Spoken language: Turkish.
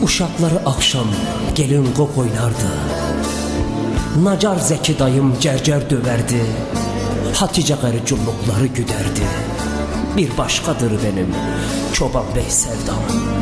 Uşaqları axşam gelin qop oynardı. Nacar Zəki dayım cərcər dövərdi. Hatice qarı cumluqları güdərdi. Bir başqadır benim Çoban Bəy sevdam.